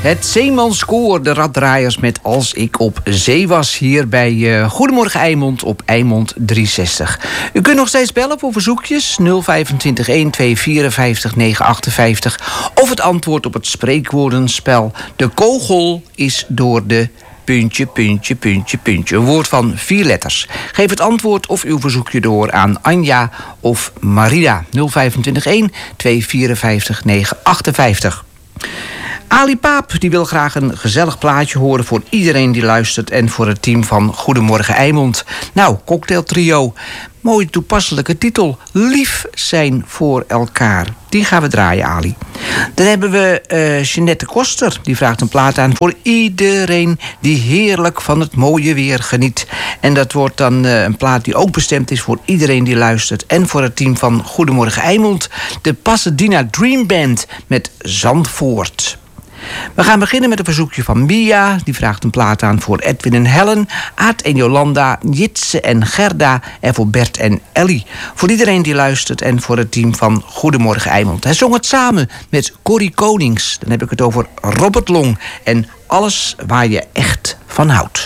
Het Zeemanskoor, de raddraaiers met Als ik op zee was, hier bij Goedemorgen Eimond op Eimond 360. U kunt nog steeds bellen voor verzoekjes 025 1254 958 of het antwoord op het spreekwoordenspel. De kogel is door de puntje, puntje, puntje, puntje. Een woord van 4 letters. Geef het antwoord of uw verzoekje door aan Anja of Marida. 025 1254 958. Ali Paap die wil graag een gezellig plaatje horen voor iedereen die luistert en voor het team van Goedemorgen Eimond. Nou, cocktailtrio. Mooie toepasselijke titel. Lief zijn voor elkaar. Die gaan we draaien, Ali. Dan hebben we Jeanette Koster. Die vraagt een plaat aan voor iedereen die heerlijk van het mooie weer geniet. En dat wordt dan een plaat die ook bestemd is voor iedereen die luistert. En voor het team van Goedemorgen Eimond. De Pasadena Dream Band met Zandvoort. We gaan beginnen met een verzoekje van Mia. Die vraagt een plaat aan voor Edwin en Helen, Aad en Jolanda, Jitse en Gerda en voor Bert en Ellie. Voor iedereen die luistert en voor het team van Goedemorgen Eimond. Hij zong het samen met Corrie Konings. Dan heb ik het over Robert Long en Alles waar je echt van houdt.